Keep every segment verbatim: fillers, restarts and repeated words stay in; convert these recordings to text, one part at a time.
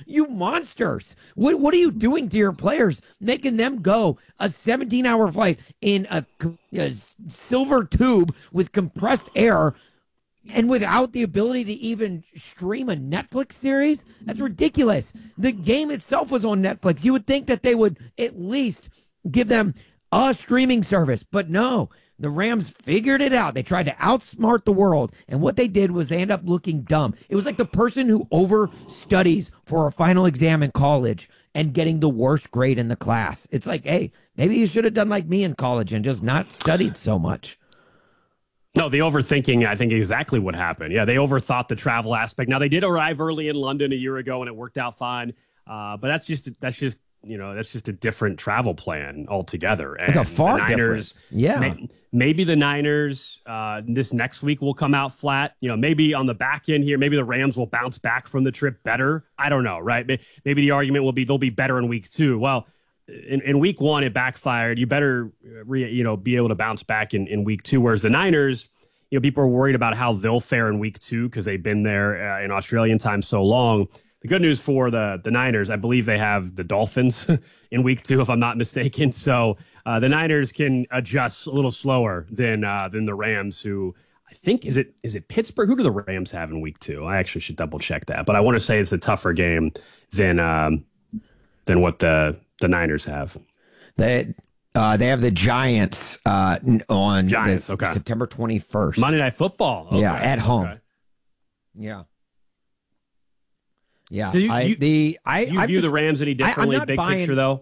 You monsters. What, what are you doing to your players, making them go a seventeen-hour flight in a, a silver tube with compressed air and without the ability to even stream a Netflix series? That's ridiculous. The game itself was on Netflix. You would think that they would at least give them a streaming service, but no. The Rams figured it out. They tried to outsmart the world, and what they did was they end up looking dumb. It was like the person who over studies for a final exam in college and getting the worst grade in the class. It's like, hey, maybe you should have done like me in college and just not studied so much. No, the overthinking, I think, exactly what happened. Yeah, they overthought the travel aspect. Now, they did arrive early in London a year ago, and it worked out fine. Uh, but that's just that's just you know that's just a different travel plan altogether. And it's a far the Niners, different. Yeah. May, maybe the Niners uh, this next week will come out flat. You know, maybe on the back end here, maybe the Rams will bounce back from the trip better. I don't know, right? Maybe the argument will be they'll be better in week two. Well, in, in week one, it backfired. You better, re, you know, be able to bounce back in, in week two. Whereas the Niners, you know, people are worried about how they'll fare in week two because they've been there uh, in Australian time so long. The good news for the, the Niners, I believe they have the Dolphins in week two, if I'm not mistaken. So uh, the Niners can adjust a little slower than uh, than the Rams, who I think, is it is it Pittsburgh? Who do the Rams have in week two? I actually should double check that. But I want to say it's a tougher game than um, than what the, the Niners have. They, uh, they have the Giants uh, on Giants, this, okay. September twenty-first. Monday Night Football. Okay. Yeah, at home. Okay. Yeah. Yeah, So you, I, you, the I do you I view just, the Rams any differently, I, I'm not big buying, picture though?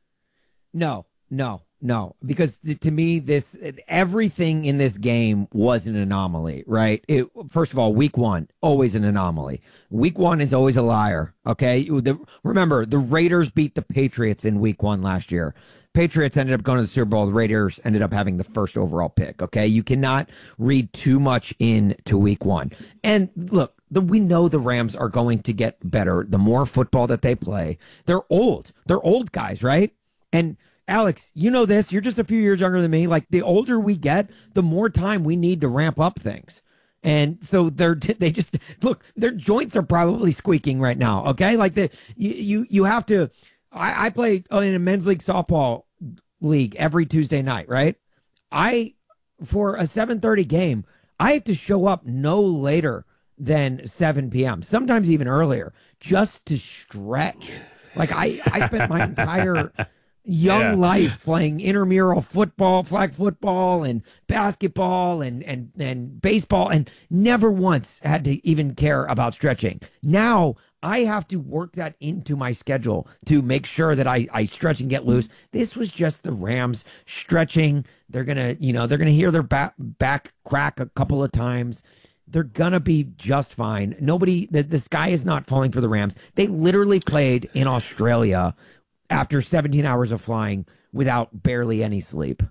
No, no, no, because to me, this everything in this game was an anomaly, right? It, first of all, week one, always an anomaly. Week one is always a liar. Okay, the, remember the Raiders beat the Patriots in week one last year. Patriots ended up going to the Super Bowl. The Raiders ended up having the first overall pick. Okay, you cannot read too much into week one. And look, the, we know the Rams are going to get better the more football that they play. They're old. They're old guys, right? And Alex, you know this. You're just a few years younger than me. Like, the older we get, the more time we need to ramp up things. And so they're they just look. Their joints are probably squeaking right now. Okay, like the you you, you have to. I, I play in a men's league softball league every Tuesday night, right? I, for a seven thirty game, I have to show up no later than seven p.m., sometimes even earlier, just to stretch. Like, I, I spent my entire young yeah. life playing intramural football, flag football, and basketball, and, and, and baseball, and never once had to even care about stretching. Now, I have to work that into my schedule to make sure that I, I stretch and get loose. This was just the Rams stretching. They're going to, you know, they're going to hear their back, back crack a couple of times. They're going to be just fine. Nobody, the, the sky is not falling for the Rams. They literally played in Australia after seventeen hours of flying without barely any sleep.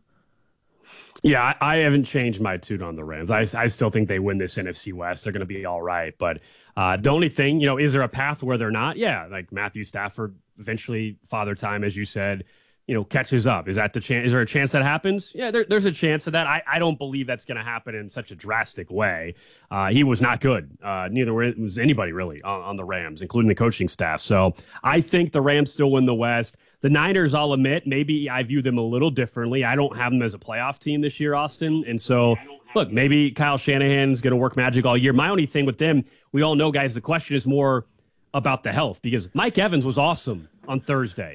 Yeah, I, I haven't changed my tune on the Rams. I, I still think they win this N F C West. They're going to be all right. But uh, the only thing, you know, is there a path where they're not? Yeah, like Matthew Stafford, eventually Father Time, as you said, you know, catches up. Is that the chance? Is there a chance that happens? Yeah, there, there's a chance of that. I, I don't believe that's going to happen in such a drastic way. Uh, he was not good. Uh, neither was anybody really on, on the Rams, including the coaching staff. So I think the Rams still win the West. The Niners, I'll admit, maybe I view them a little differently. I don't have them as a playoff team this year, Austin. And so, look, maybe Kyle Shanahan's going to work magic all year. My only thing with them, we all know, guys, the question is more about the health, because Mike Evans was awesome on Thursday.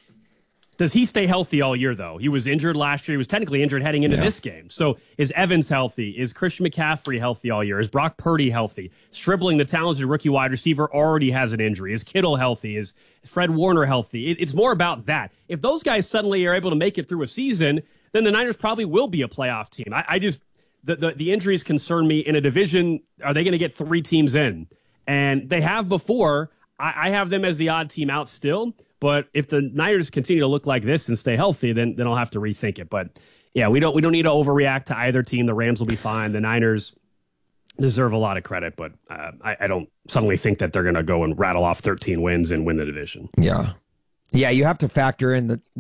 Does he stay healthy all year, though? He was injured last year. He was technically injured heading into yeah. this game. So is Evans healthy? Is Christian McCaffrey healthy all year? Is Brock Purdy healthy? Stribling, the talented rookie wide receiver, already has an injury. Is Kittle healthy? Is Fred Warner healthy? It, it's more about that. If those guys suddenly are able to make it through a season, then the Niners probably will be a playoff team. I, I just the, the, the injuries concern me. In a division, are they going to get three teams in? And they have before. I, I have them as the odd team out still. But if the Niners continue to look like this and stay healthy, then then I'll have to rethink it. But yeah, we don't we don't need to overreact to either team. The Rams will be fine. The Niners deserve a lot of credit, but uh, I, I don't suddenly think that they're going to go and rattle off thirteen wins and win the division. Yeah, yeah, you have to factor in the the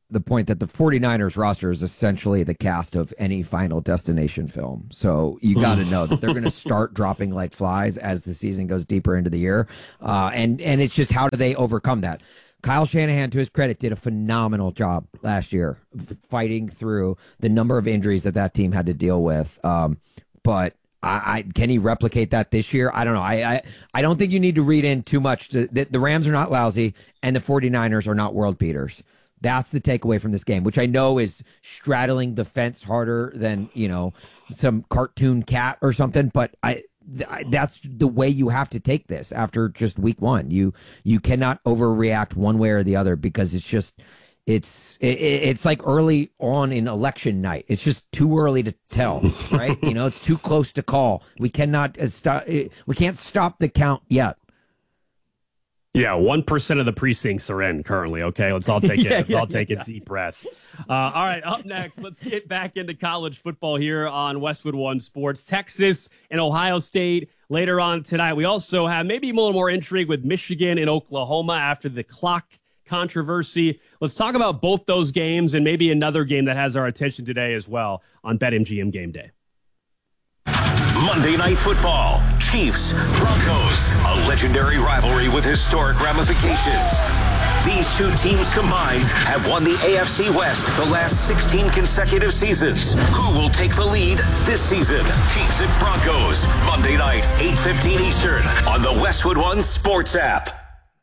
the point that the 49ers roster is essentially the cast of any Final Destination film. So you got to know that they're going to start dropping like flies as the season goes deeper into the year. Uh, and, and it's just how do they overcome that? Kyle Shanahan, to his credit, did a phenomenal job last year fighting through the number of injuries that that team had to deal with. Um, but I, I can he replicate that this year? I don't know. I, I, I don't think you need to read in too much. To, the, the Rams are not lousy, and the 49ers are not world beaters. That's the takeaway from this game, which I know is straddling the fence harder than, you know, some cartoon cat or something. But I, th- that's the way you have to take this after just week one. You you cannot overreact one way or the other because it's just it's it, it's like early on in election night. It's just too early to tell, right? You know, it's too close to call. We cannot uh, stop. We can't stop the count yet. Yeah, one percent of the precincts are in currently, okay? Let's all take, yeah, it. Let's yeah, all take yeah. a deep breath. Uh, all right, up next, let's get back into college football here on Westwood One Sports. Texas and Ohio State later on tonight. We also have maybe a little more intrigue with Michigan and Oklahoma after the clock controversy. Let's talk about both those games and maybe another game that has our attention today as well on BetMGM Game Day. Monday Night Football, Chiefs, Broncos, a legendary rivalry with historic ramifications. These two teams combined have won the A F C West the last sixteen consecutive seasons. Who will take the lead this season? Chiefs and Broncos, Monday night, eight fifteen Eastern on the Westwood One Sports app.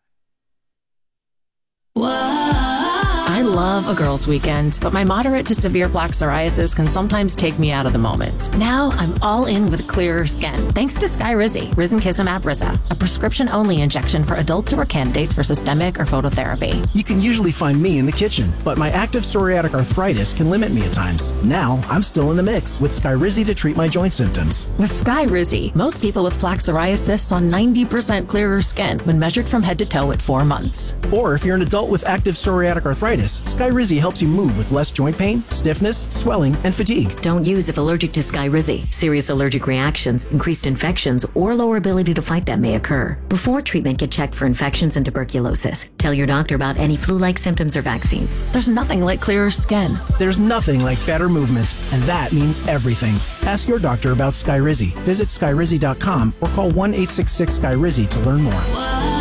I love a girls' weekend, but my moderate to severe plaque psoriasis can sometimes take me out of the moment. Now I'm all in with clearer skin, thanks to Skyrizi, Risankizumab Riza, a prescription-only injection for adults who are candidates for systemic or phototherapy. You can usually find me in the kitchen, but my active psoriatic arthritis can limit me at times. Now I'm still in the mix with Skyrizi to treat my joint symptoms. With Skyrizi, most people with plaque psoriasis saw ninety percent clearer skin when measured from head to toe at four months. Or if you're an adult with active psoriatic arthritis, Skyrizi helps you move with less joint pain, stiffness, swelling, and fatigue. Don't use if allergic to Skyrizi. Serious allergic reactions, increased infections, or lower ability to fight them may occur. Before treatment, get checked for infections and tuberculosis. Tell your doctor about any flu-like symptoms or vaccines. There's nothing like clearer skin. There's nothing like better movement, and that means everything. Ask your doctor about Skyrizi. Visit Skyrizi dot com or call one eight six six Skyrizi to learn more. Whoa.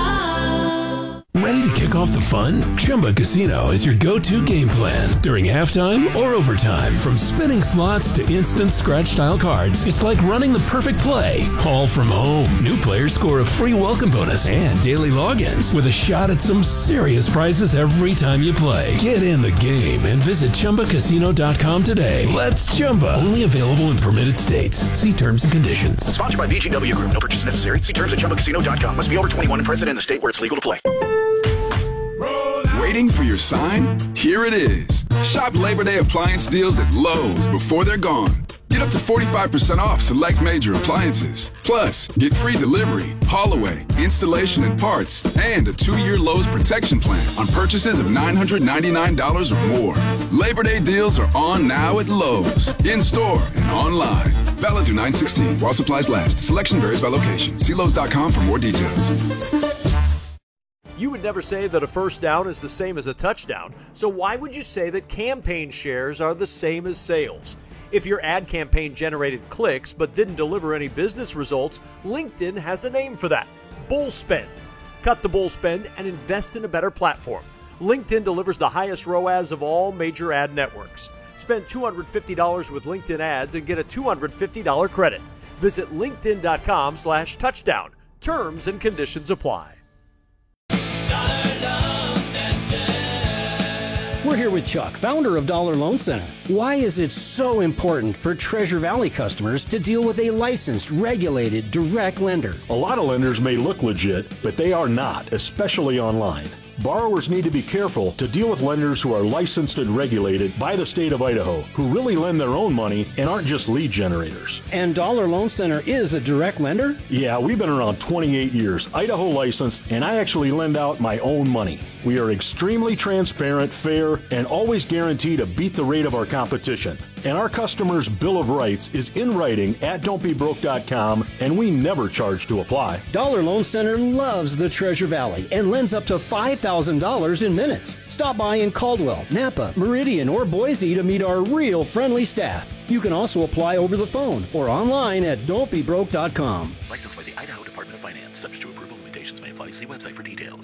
Ready to kick off the fun? Chumba Casino is your go-to game plan during halftime or overtime. From spinning slots to instant scratch-style cards, it's like running the perfect play, all from home. New players score a free welcome bonus and daily logins with a shot at some serious prizes every time you play. Get in the game and visit Chumba Casino dot com today. Let's Chumba. Only available in permitted states. See terms and conditions. Sponsored by V G W Group. No purchase necessary. See terms at Chumba Casino dot com. Must be over twenty-one and present in the state where it's legal to play. Waiting for your sign? Here it is. Shop Labor Day appliance deals at Lowe's before they're gone. Get up to forty-five percent off select major appliances. Plus, get free delivery, haul away, installation and parts, and a two-year Lowe's protection plan on purchases of nine hundred ninety-nine dollars or more. Labor Day deals are on now at Lowe's, in-store and online. Valid through nine sixteen while supplies last. Selection varies by location. See Lowe's dot com for more details. You would never say that a first down is the same as a touchdown, so why would you say that campaign shares are the same as sales? If your ad campaign generated clicks but didn't deliver any business results, LinkedIn has a name for that: bull spend. Cut the bull spend and invest in a better platform. LinkedIn delivers the highest R O A S of all major ad networks. Spend two hundred fifty dollars with LinkedIn ads and get a two hundred fifty dollars credit. Visit linkedin dot com slash touchdown. Terms and conditions apply. We're here with Chuck, founder of Dollar Loan Center. Why is it so important for Treasure Valley customers to deal with a licensed, regulated, direct lender? A lot of lenders may look legit, but they are not, especially online. Borrowers need to be careful to deal with lenders who are licensed and regulated by the state of Idaho, who really lend their own money and aren't just lead generators. And Dollar Loan Center is a direct lender? Yeah, we've been around twenty-eight years, Idaho licensed, and I actually lend out my own money. We are extremely transparent, fair, and always guarantee to beat the rate of our competition. And our customer's Bill of Rights is in writing at don't be broke dot com, and we never charge to apply. Dollar Loan Center loves the Treasure Valley and lends up to five thousand dollars in minutes. Stop by in Caldwell, Napa, Meridian, or Boise to meet our real friendly staff. You can also apply over the phone or online at don't be broke dot com. Licensed by the Idaho Department of Finance. Subject to approval. Limitations may apply. See website for details.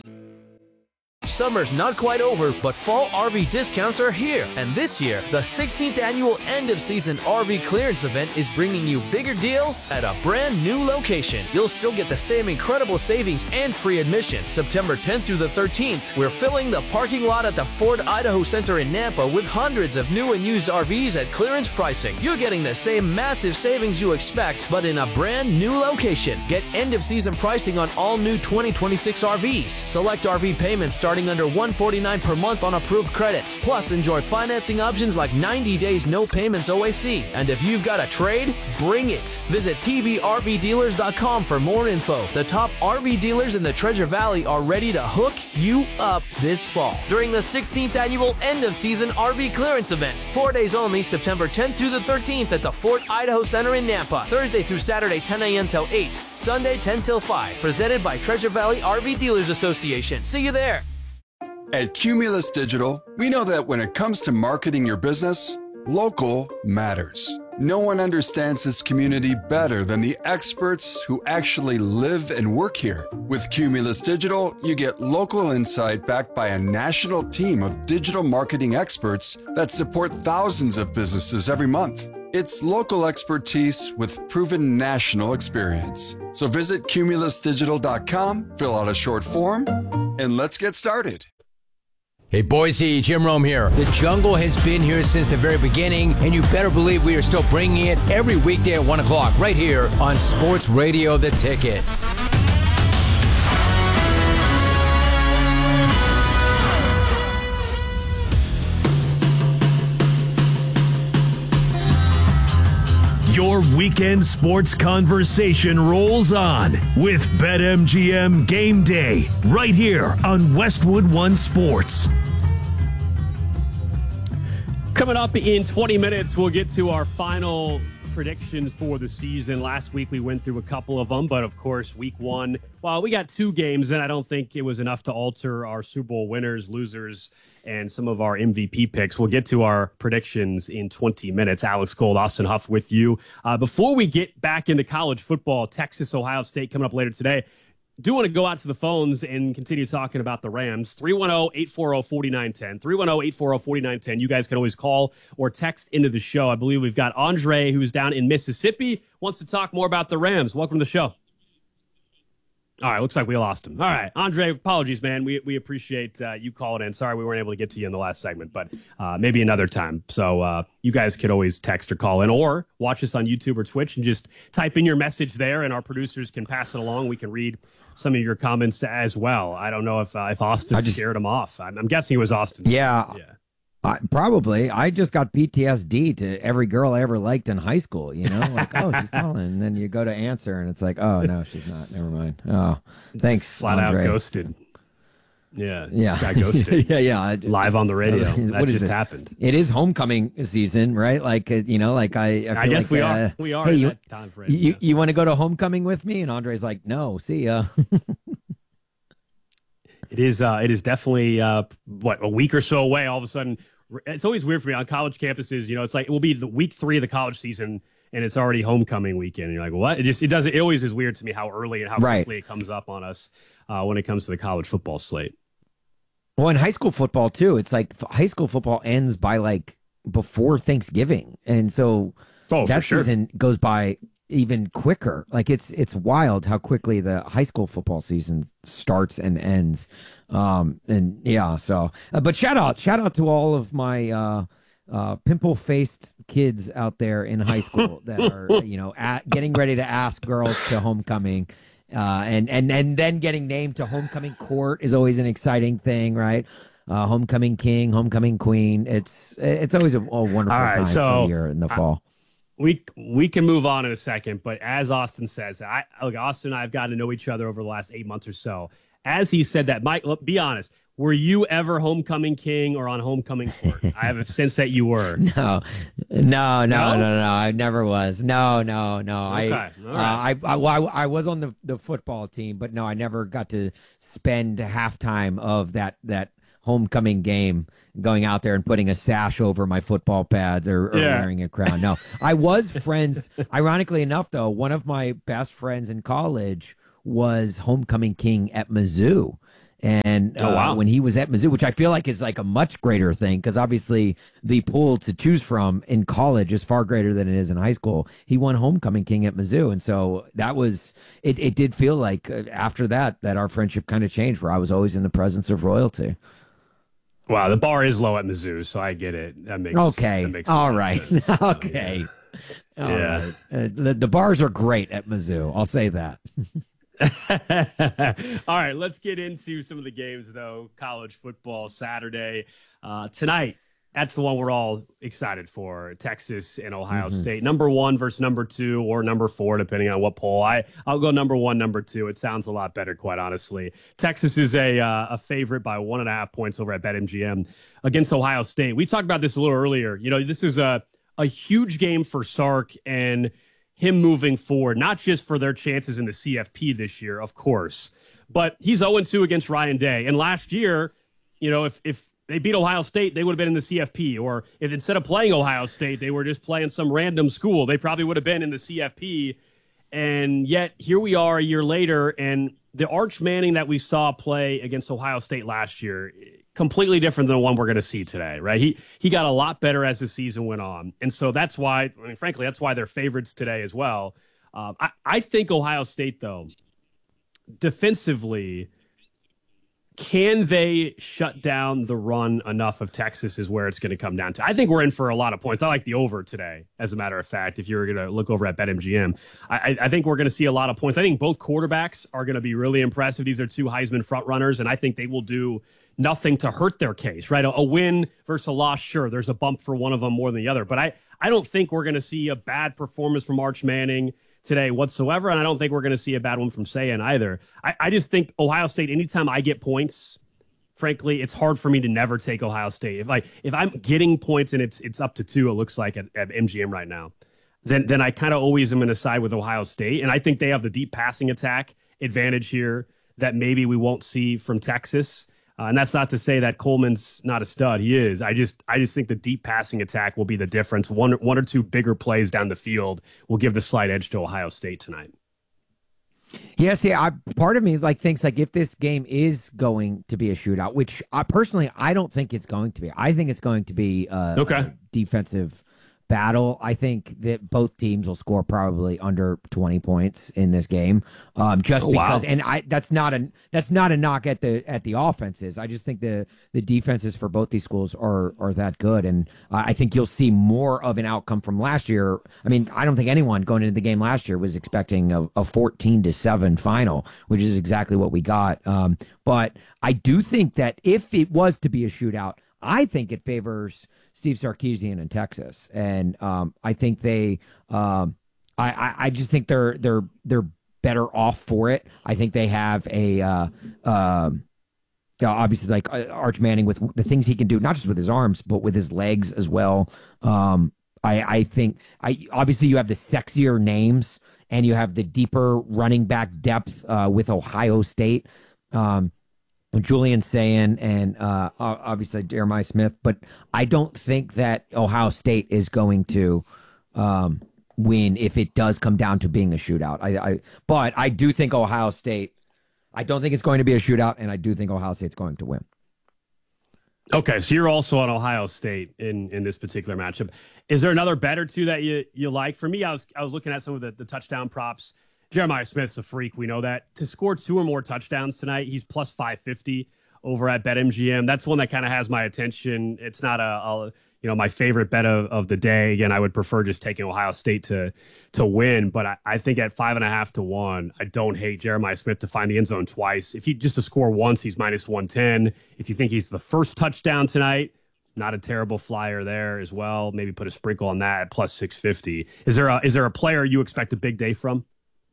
Summer's not quite over, but fall R V discounts are here. And this year, the sixteenth annual end-of-season R V clearance event is bringing you bigger deals at a brand new location. You'll still get the same incredible savings and free admission. September tenth through the thirteenth, we're filling the parking lot at the Ford Idaho Center in Nampa with hundreds of new and used R Vs at clearance pricing. You're getting the same massive savings you expect, but in a brand new location. Get end-of-season pricing on all new twenty twenty-six R Vs. Select R V payments starting under one hundred forty-nine dollars per month on approved credit. Plus, enjoy financing options like ninety days no payments O A C. And if you've got a trade, bring it. Visit T V R V dealers dot com for more info. The top R V dealers in the Treasure Valley are ready to hook you up this fall during the sixteenth annual end-of-season R V clearance event. Four days only, September tenth through the thirteenth at the Fort Idaho Center in Nampa. Thursday through Saturday, ten a.m. till eight. Sunday, ten till five. Presented by Treasure Valley R V Dealers Association. See you there. At Cumulus Digital, we know that when it comes to marketing your business, local matters. No one understands this community better than the experts who actually live and work here. With Cumulus Digital, you get local insight backed by a national team of digital marketing experts that support thousands of businesses every month. It's local expertise with proven national experience. So visit cumulus digital dot com, fill out a short form, and let's get started. Hey Boise, Jim Rome here. The Jungle has been here since the very beginning, and you better believe we are still bringing it every weekday at one o'clock right here on Sports Radio The Ticket. Your weekend sports conversation rolls on with BetMGM Game Day right here on Westwood One Sports. Coming up in twenty minutes, we'll get to our final predictions for the season. Last week, we went through a couple of them, but of course, week one, well, we got two games, and I don't think it was enough to alter our Super Bowl winners, losers, and some of our M V P picks. We'll get to our predictions in twenty minutes. Alex Gold, Austin Huff with you. Uh, before we get back into college football, Texas, Ohio State coming up later today. Do want to go out to the phones and continue talking about the Rams. three one zero, eight four zero, four nine one zero. three one zero, eight four zero, four nine one zero. You guys can always call or text into the show. I believe we've got Andre, who's down in Mississippi, wants to talk more about the Rams. Welcome to the show. All right, looks like we lost him. All right, Andre, apologies, man. We we appreciate uh, you calling in. Sorry we weren't able to get to you in the last segment, but uh, maybe another time. So uh, you guys could always text or call in or watch us on YouTube or Twitch and just type in your message there, and our producers can pass it along. We can read some of your comments as well. I don't know if uh, if Austin just scared him off. I'm, I'm guessing it was Austin. Yeah. Yeah. Uh, probably. I just got P T S D to every girl I ever liked in high school, you know? Like, oh, she's calling. And then you go to answer, and it's like, oh, no, she's not. Never mind. Oh, thanks, Flat Andre. out ghosted. Yeah. Yeah. Got ghosted. yeah, yeah. Live on the radio. Uh, that what just is this? happened. It is homecoming season, right? Like, uh, you know, like I I, feel I guess like, we uh, are. We are hey, in you, that time frame. You, yeah. you want to go to homecoming with me? And Andre's like, no, see ya. It is. Uh, it is definitely uh, what a week or so away. All of a sudden, it's always weird for me on college campuses. You know, it's like it will be the week three of the college season, and it's already homecoming weekend. And you're like, what? It just it does. It always is weird to me how early and how Right. quickly it comes up on us uh, when it comes to the college football slate. Well, in high school football too, it's like f- high school football ends by like before Thanksgiving, and so Oh, that for sure. season goes by even quicker. Like it's it's wild how quickly the high school football season starts and ends. Um, and yeah, so uh, but shout out, shout out to all of my uh, uh, pimple faced kids out there in high school that are you know at, getting ready to ask girls to homecoming. Uh, and, and, and then getting named to homecoming court is always an exciting thing, right? Uh, homecoming king, homecoming queen. It's it's always a, a wonderful All right, time so of year in the I- fall. We we can move on in a second, but as Austin says, I look, Austin and I have gotten to know each other over the last eight months or so. As he said that, Mike, look, be honest, were you ever homecoming king or on homecoming court? I have a sense that you were. No, no, no, no, no, no. I never was. No, no, no. Okay. I, All uh, right. I, I, well, I, I was on the, the football team, but no, I never got to spend halftime of that that homecoming game going out there and putting a sash over my football pads or, or Yeah. wearing a crown. No, I was friends. Ironically enough, though, one of my best friends in college was homecoming king at Mizzou. And uh, Oh, wow. when he was at Mizzou, which I feel like is like a much greater thing, because obviously the pool to choose from in college is far greater than it is in high school. He won homecoming king at Mizzou, and so that was it. It did feel like uh, after that that our friendship kind of changed, where I was always in the presence of royalty. Wow, the bar is low at Mizzou, so I get it. That makes Okay, That makes a all lot of right, sense. okay, all Yeah. right. Uh, the, the bars are great at Mizzou. I'll say that. All right, let's get into some of the games, though. College football Saturday. Uh, tonight, that's the one we're all excited for. Texas and Ohio Mhm. State. Number one versus number two or number four, depending on what poll. I, I'll go number one, number two. It sounds a lot better, quite honestly. Texas is a, uh, a favorite by one and a half points over at BetMGM against Ohio State. We talked about this a little earlier. You know, this is a, a huge game for Sark and him moving forward, not just for their chances in the C F P this year, of course, but he's oh and two against Ryan Day. And last year, you know, if, if they beat Ohio State, they would have been in the C F P. Or if instead of playing Ohio State, they were just playing some random school, they probably would have been in the C F P. And yet here we are a year later, and the Arch Manning that we saw play against Ohio State last year, completely different than the one we're going to see today, right? He he got a lot better as the season went on. And so that's why, I mean, frankly, that's why they're favorites today as well. Um, I, I think Ohio State, though, defensively, can they shut down the run enough of Texas is where it's going to come down to. I think we're in for a lot of points. I like the over today, as a matter of fact, if you're going to look over at BetMGM. I, I think we're going to see a lot of points. I think both quarterbacks are going to be really impressive. These are two Heisman front runners, and I think they will do nothing to hurt their case, right? A, a win versus a loss, sure, there's a bump for one of them more than the other. But I, I don't think we're going to see a bad performance from Arch Manning today whatsoever, and I don't think we're going to see a bad one from Sayan either. I, I just think Ohio State, anytime I get points, frankly, it's hard for me to never take Ohio State. If like if I'm getting points and it's it's up to two, it looks like at, at M G M right now, then then I kind of always am going to side with Ohio State, and I think they have the deep passing attack advantage here that maybe we won't see from Texas. Uh, and that's not to say that Coleman's not a stud. He is. I just I just think the deep passing attack will be the difference. One one or two bigger plays down the field will give the slight edge to Ohio State tonight. Yes, yeah. I, part of me like thinks like if this game is going to be a shootout, which I, personally I don't think it's going to be. I think it's going to be uh, Okay. a defensive battle. I think that both teams will score probably under twenty points in this game, um, just Oh, wow. because. And I that's not a that's not a knock at the at the offenses. I just think the the defenses for both these schools are are that good, and uh, I think you'll see more of an outcome from last year. I mean, I don't think anyone going into the game last year was expecting a, a fourteen to seven final, which is exactly what we got. Um, but I do think that if it was to be a shootout, I think it favors Steve Sarkisian in Texas, and um, I think they, um, I, I, I just think they're they're they're better off for it. I think they have a, uh, uh, you know, obviously like uh, Arch Manning with the things he can do, not just with his arms but with his legs as well. Um, I, I think I obviously you have the sexier names and you have the deeper running back depth uh, with Ohio State. Um, Julian Sayin and uh, obviously Jeremiah Smith, but I don't think that Ohio State is going to um, win if it does come down to being a shootout. I, I, but I do think Ohio State. I don't think it's going to be a shootout, and I do think Ohio State's going to win. Okay, so you're also on Ohio State in, in this particular matchup. Is there another bet or two that you you like? For me, I was I was looking at some of the, the touchdown props. Jeremiah Smith's a freak. We know that. To score two or more touchdowns tonight, he's plus five fifty over at BetMGM. That's one that kind of has my attention. It's not a, a you know my favorite bet of, of the day. Again, I would prefer just taking Ohio State to to win, but I, I think at five and a half to one, I don't hate Jeremiah Smith to find the end zone twice. If he just to score once, he's minus one ten. If you think he's the first touchdown tonight, not a terrible flyer there as well. Maybe put a sprinkle on that at plus six fifty. Is there a, is there a player you expect a big day from?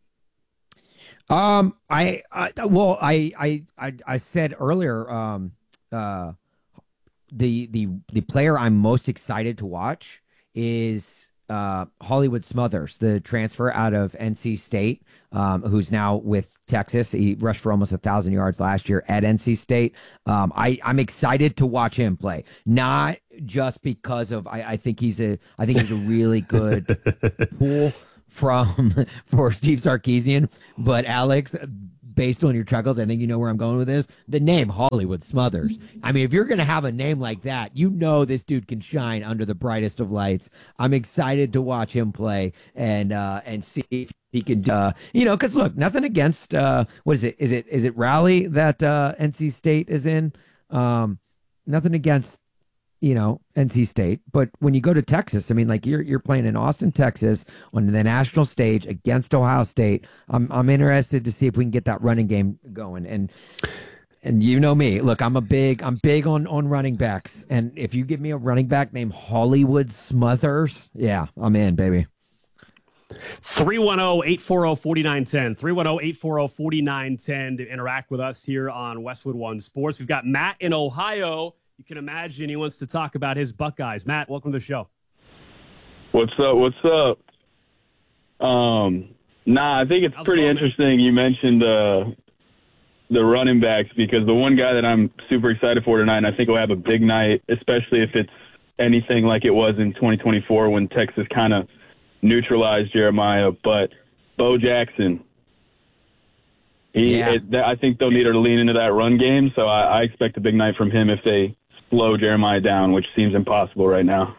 Um, I, I well, I, I, I, I said earlier, um, uh, the the the player I'm most excited to watch is uh, Hollywood Smothers, the transfer out of N C State, um, who's now with Texas. He rushed for almost a thousand yards last year at N C State. Um, I, I'm excited to watch him play, not just because of I, I think he's a I think he's a really good pool from for Steve Sarkisian, but Alex, based on your chuckles, I think you know where I'm going with this. The name Hollywood Smothers. I mean, if you're going to have a name like that, you know this dude can shine under the brightest of lights. I'm excited to watch him play and uh, and see if he can, uh, you know, because look, nothing against uh, what is it? Is it is it Raleigh that uh, N C State is in? Um, nothing against, you know, N C State, but when you go to Texas, I mean, like you're you're playing in Austin, Texas, on the national stage against Ohio State. I'm I'm interested to see if we can get that running game going. And and you know me, look, I'm a big I'm big on on running backs. And if you give me a running back named Hollywood Smothers, yeah, I'm in, baby. three one zero, eight four zero, four nine one zero. three one zero, eight four zero, four nine one zero to interact with us here on Westwood One Sports. We've got Matt in Ohio. You can imagine he wants to talk about his Buckeyes. Matt, welcome to the show. What's up? What's up? Um, nah, I think it's How's pretty it going, interesting man? you mentioned uh, the running backs, because the one guy that I'm super excited for tonight, and I think will have a big night, especially if it's anything like it was in twenty twenty-four when Texas kind of neutralized Jeremiah, but Bo Jackson. He, Yeah. it, I think they'll need her to lean into that run game, so I, I expect a big night from him if they slow Jeremiah down, which seems impossible right now.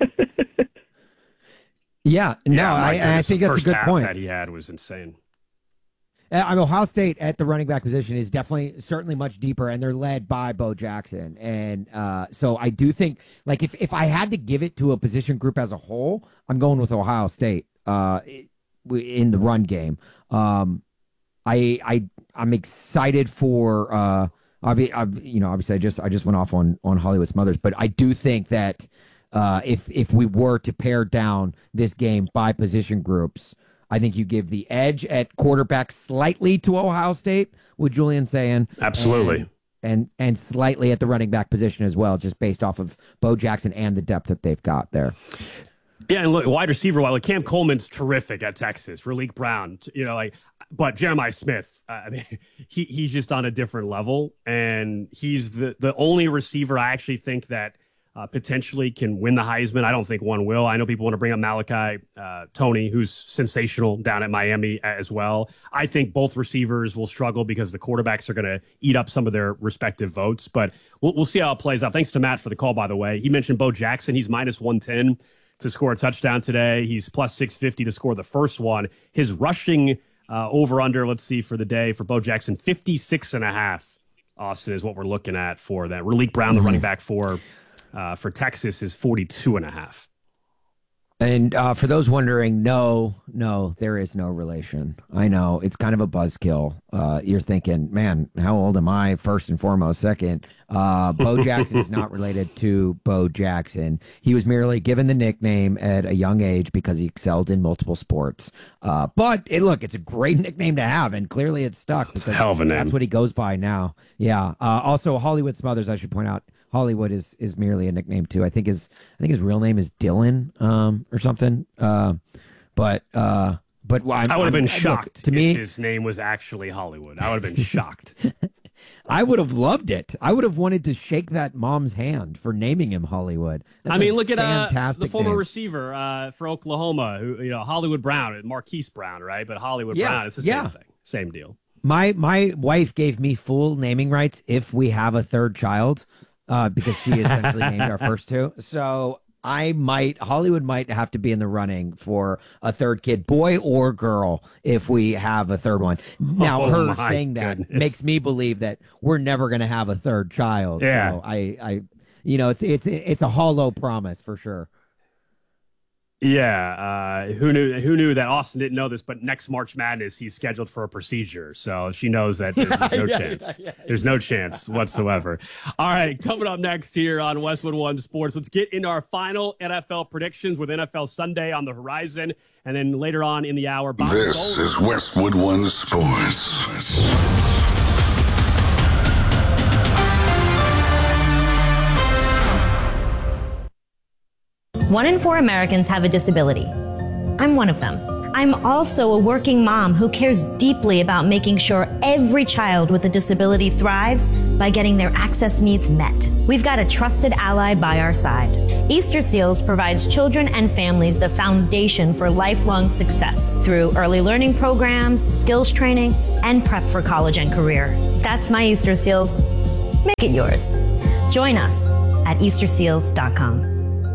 Yeah, no, Yeah, my I, I goodness, think the that's a first good half point. that he had was insane. Uh, I mean, Ohio State at the running back position is definitely, certainly much deeper, and they're led by Bo Jackson. And uh, so I do think, like, if, if I had to give it to a position group as a whole, I'm going with Ohio State uh, in the run game. Um, I I I'm excited for. Uh, I'll be, I've, you know, obviously, I just I just went off on on Hollywood Smothers, but I do think that uh, if if we were to pare down this game by position groups, I think you give the edge at quarterback slightly to Ohio State with Julian Sayin. Absolutely. And, and and slightly at the running back position as well, just based off of Bo Jackson and the depth that they've got there. Yeah, and look, wide receiver, while like Cam Coleman's terrific at Texas, Raleek Brown, you know, like, but Jeremiah Smith, uh, I mean, he he's just on a different level, and he's the the only receiver I actually think that uh, potentially can win the Heisman. I don't think one will. I know people want to bring up Malachi uh, Tony, who's sensational down at Miami as well. I think both receivers will struggle because the quarterbacks are going to eat up some of their respective votes, but we'll, we'll see how it plays out. Thanks to Matt for the call, by the way. He mentioned Bo Jackson. He's minus one ten to score a touchdown today. He's plus six fifty to score the first one. His rushing uh, over-under, let's see, for the day for Bo Jackson, fifty-six and a half, Austin, is what we're looking at for that. Raleek Brown, the running back for uh, for Texas, is forty-two and a half. And uh, for those wondering, no, no, there is no relation. I know it's kind of a buzzkill. Uh, you're thinking, man, how old am I? First and foremost. Second, uh, Bo Jackson is not related to Bo Jackson. He was merely given the nickname at a young age because he excelled in multiple sports. Uh, but it, look, it's a great nickname to have, and clearly it's stuck because Hell of a name. That's what he goes by now. Yeah. Uh, also, Hollywood Smothers, I should point out. Hollywood is is merely a nickname too. I think his I think his real name is Dylan um, or something. Uh, but uh, but well, I'm, I would have been I'm- shocked look, to me, if his name was actually Hollywood. I would have been shocked. I would have loved it. I would have wanted to shake that mom's hand for naming him Hollywood. That's I mean, a look at uh, fantastic the former name. receiver uh, for Oklahoma, who you know Hollywood Brown, Marquise Brown, right? But Hollywood Yeah, Brown, it's the yeah. same thing, same deal. My my wife gave me full naming rights if we have a third child, uh, because she essentially named our first two. So I might Hollywood might have to be in the running for a third kid, boy or girl, if we have a third one. Now, Oh, her my saying that goodness. makes me believe that we're never going to have a third child. Yeah. So I, I, you know, it's it's it's a hollow promise for sure. Yeah, uh, who knew? Who knew that Austin didn't know this? But next March Madness, he's scheduled for a procedure, so she knows that there's, there's no Yeah, chance. yeah, yeah, There's no chance whatsoever. All right, coming up next here on Westwood One Sports, let's get into our final N F L predictions with N F L Sunday on the horizon, and then later on in the hour. Bobby This Bowler. is Westwood One Sports. One in four Americans have a disability. I'm one of them. I'm also a working mom who cares deeply about making sure every child with a disability thrives by getting their access needs met. We've got a trusted ally by our side. Easter Seals provides children and families the foundation for lifelong success through early learning programs, skills training, and prep for college and career. That's my Easter Seals. Make it yours. Join us at easter seals dot com.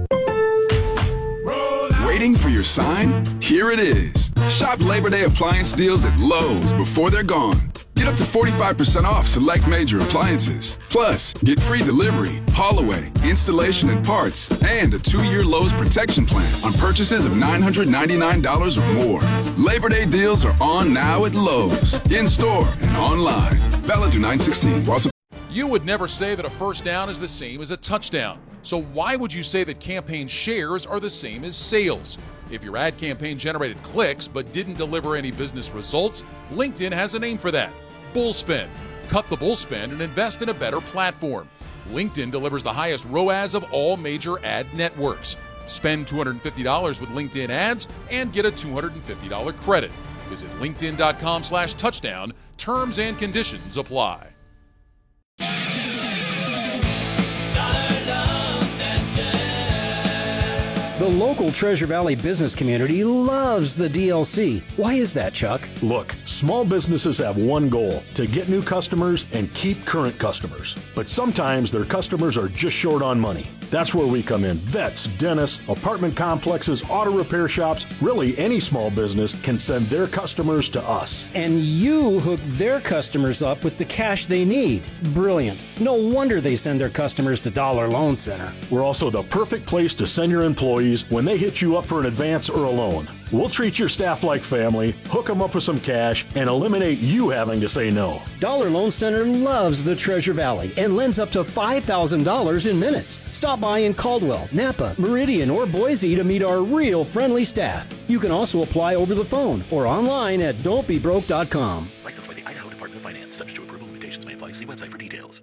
Waiting for your sign? Here it is. Shop Labor Day appliance deals at Lowe's before they're gone. Get up to forty-five percent off select major appliances. Plus, get free delivery, haul away, installation and parts, and a two-year Lowe's protection plan on purchases of nine hundred ninety-nine dollars or more. Labor Day deals are on now at Lowe's, in-store and online. Valid through nine sixteen. You would never say that a first down is the same as a touchdown. So why would you say that campaign shares are the same as sales? If your ad campaign generated clicks but didn't deliver any business results, LinkedIn has a name for that: Bullspend. Cut the bullspend and invest in a better platform. LinkedIn delivers the highest R O A S of all major ad networks. Spend two hundred fifty dollars with LinkedIn ads and get a two hundred fifty dollars credit. Visit linkedin.com slash touchdown. Terms and conditions apply. The local Treasure Valley business community loves the D L C. Why is that, Chuck? Look, small businesses have one goal: to get new customers and keep current customers. But sometimes their customers are just short on money. That's where we come in. Vets, dentists, apartment complexes, auto repair shops, really any small business can send their customers to us. And you hook their customers up with the cash they need. Brilliant. No wonder they send their customers to Dollar Loan Center. We're also the perfect place to send your employees when they hit you up for an advance or a loan. We'll treat your staff like family, hook them up with some cash, and eliminate you having to say no. Dollar Loan Center loves the Treasure Valley and lends up to five thousand dollars in minutes. Stop by in Caldwell, Napa, Meridian, or Boise to meet our real friendly staff. You can also apply over the phone or online at don't be broke dot com. Licensed by the Idaho Department of Finance. Subject to approval. Limitations may apply. See website for details.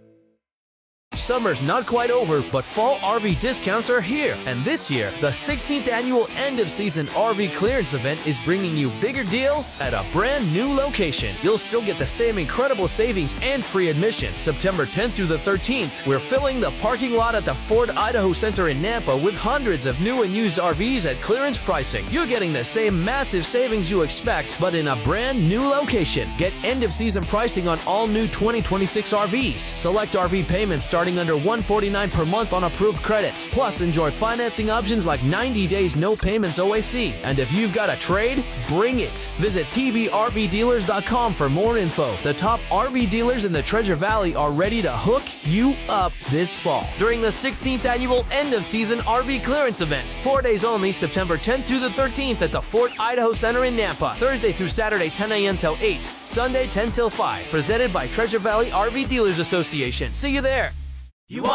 Summer's not quite over, but fall R V discounts are here. And this year, the sixteenth annual end-of-season R V clearance event is bringing you bigger deals at a brand new location. You'll still get the same incredible savings and free admission. September tenth through the thirteenth, we're filling the parking lot at the Ford Idaho Center in Nampa with hundreds of new and used R Vs at clearance pricing. You're getting the same massive savings you expect, but in a brand new location. Get end-of-season pricing on all new twenty twenty-six R Vs. Select R V payments starting under one hundred forty-nine dollars per month on approved credit. Plus, enjoy financing options like ninety days no payments O A C. And if you've got a trade, bring it. Visit T V R V dealers dot com for more info. The top R V dealers in the Treasure Valley are ready to hook you up this fall during the sixteenth annual end-of-season R V clearance event. Four days only, September tenth through the thirteenth at the Fort Idaho Center in Nampa. Thursday through Saturday, ten a.m. till eight. Sunday, ten till five. Presented by Treasure Valley R V Dealers Association. See you there. You are